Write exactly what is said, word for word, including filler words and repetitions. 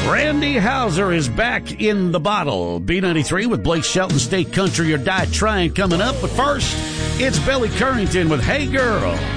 Randy Houser is back in the bottle. B ninety-three with Blake Shelton, State Country or Die Trying coming up. But first, it's Billy Currington with Hey Girl.